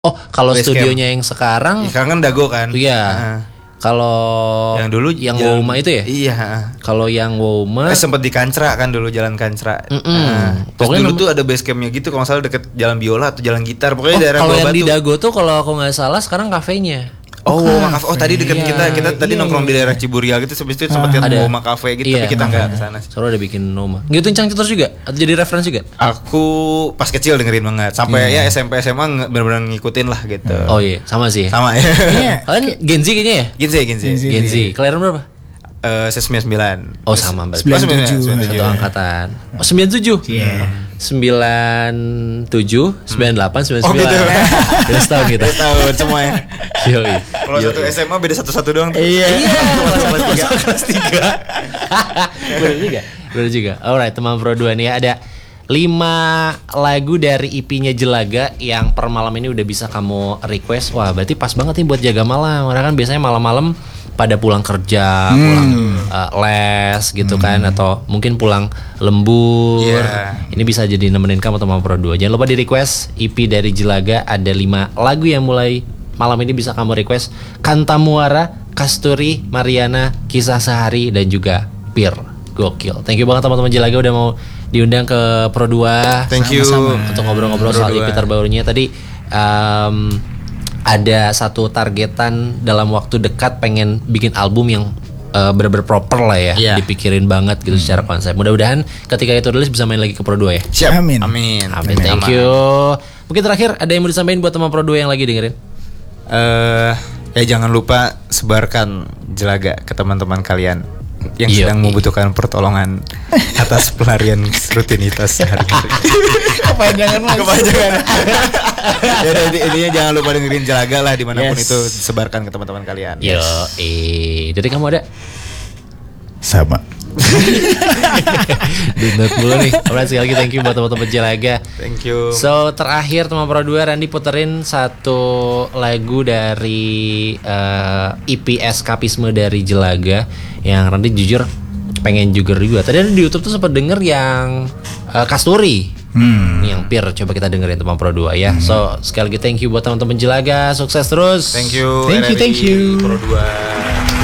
Oh, kalau Basecamp. studionya yang sekarang Sekarang kan Dago kan. iya. Kalau Yang dulu yang jalan- Woma itu ya? Iya. Kalau yang Woma Sempet di Kancra kan dulu, jalan Kancra. Terus Pokoknya dulu tuh ada base campnya gitu kalau nggak salah deket jalan biola atau jalan gitar. Pokoknya daerah kalau Bawah yang di Batu. Dago tuh kalau aku nggak salah sekarang kafenya. Tadi deket Iya, kita tadi nongkrong di daerah Ciburial gitu. Sebelum itu sempat lihat Ada. Woma Cafe gitu, Iya, tapi kita nggak kesana sih. Soalnya ada bikin Noma. Ngikutin Cangcitos juga? Atau jadi reference juga? Aku pas kecil dengerin banget. Sampai ya SMP SMA benar-benar ngikutin lah gitu. Oh iya, sama sih. Sama ya. Iya. Kalian Gen Z kayaknya ya? Gen Z. Gen Z. Kelahiran berapa? Saya 99. Oh sama berarti. 97. Satu angkatan. Oh 97. Iya. 97, 98, 99. Oh, gitu. Beda setahun kita. Tahu semuanya. Yoi. Kalau satu SMA beda satu doang. Iya. Kelas 3. Bener juga. Alright, teman Pro 2 nih ada 5 lagu dari EP-nya Jelaga yang per malam ini udah bisa kamu request. Wah, berarti pas banget nih buat jaga malam. Karena kan biasanya malam-malam pada pulang kerja, pulang les gitu kan, atau mungkin pulang lembur. Iya. Ini bisa jadi nemenin kamu teman Pro 2. Jangan lupa di request EP dari Jelaga, ada 5 lagu yang mulai malam ini bisa kamu request. Kantamuara, Kasturi, Mariana, Kisah Sehari, dan juga Pir. Gokil. Thank you banget teman-teman Jelaga udah mau diundang ke Pro 2. Thank you. Untuk ngobrol-ngobrol soal Pro 2. EP terbarunya. Tadi ada satu targetan dalam waktu dekat pengen bikin album yang bener-bener proper lah ya. Iya. Dipikirin banget gitu secara konsep. Mudah-mudahan ketika itu rilis bisa main lagi ke Pro 2 ya. Siap. Amin. Amin. Thank you. Mungkin terakhir ada yang mau disampaikan buat teman Pro 2 yang lagi dengerin? Ya jangan lupa sebarkan Jelaga ke teman-teman kalian yang Iya. sedang membutuhkan pertolongan atas pelarian rutinitas sehari-hari. Kepanjangan mas. Kepanjangan. Ya udah, intinya jangan lupa dengerin Jelaga lah dimanapun Yes. itu, sebarkan ke teman-teman kalian. Yo, dari kamu ada? Sama. Dinut dulu nih. Alright, sekali lagi thank you buat teman-teman Jelaga. Thank you. So terakhir teman Pro 2, Randy puterin satu lagu dari EP Eskapisme dari Jelaga yang Randy jujur pengen juga review. Tadi ada di YouTube tuh sempat denger yang Kasturi. Yang Pir, coba kita dengerin teman Pro 2 ya. So sekali lagi thank you buat teman-teman Jelaga, sukses terus. Thank you. Thank you, RRI thank you. Pro 2.